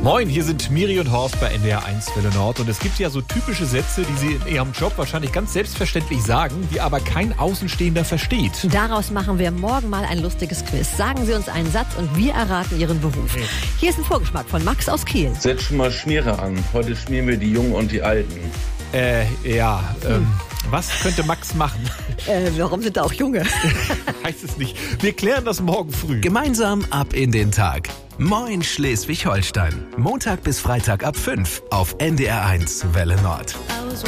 Moin, hier sind Miri und Horst bei NDR 1 Welle Nord. Und es gibt ja so typische Sätze, die Sie in Ihrem Job wahrscheinlich ganz selbstverständlich sagen, die aber kein Außenstehender versteht. Daraus machen wir morgen mal ein lustiges Quiz. Sagen Sie uns einen Satz und wir erraten Ihren Beruf. Hier ist ein Vorgeschmack von Max aus Kiel. Setz schon mal Schmiere an. Heute schmieren wir die Jungen und die Alten. Was könnte Max machen? Warum sind da auch Junge? Heißt es nicht. Wir klären das morgen früh. Gemeinsam ab in den Tag. Moin Schleswig-Holstein. Montag bis Freitag ab 5 auf NDR 1 Welle Nord.